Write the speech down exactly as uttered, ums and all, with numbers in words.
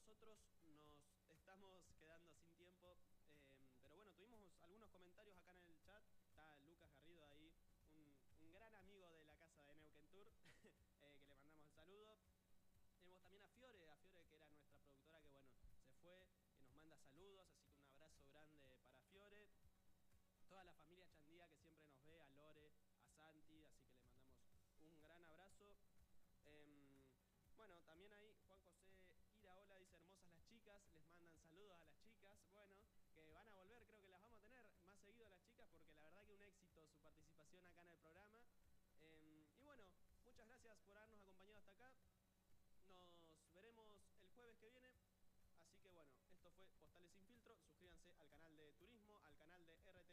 nosotros nos estamos quedando sin tiempo, eh, pero bueno, tuvimos algunos comentarios acá en el chat. Está Lucas Garrido ahí, un, un gran amigo de la casa de Neuquén Tour, eh, que le mandamos el saludo. Tenemos también a Fiore, a Fiore que era nuestra productora, que bueno, se fue, que nos manda saludos, así que un abrazo grande para Fiore. Toda la familia Chandía que siempre nos ve, a Lore, a Santi, así que le mandamos un gran abrazo. Eh, bueno, también ahí Juan José Iraola dice: hermosas las chicas, les mandan saludos a las chicas. Bueno, que van a volver, creo que las vamos a tener más seguido a las chicas, porque la verdad que un éxito su participación acá en el programa.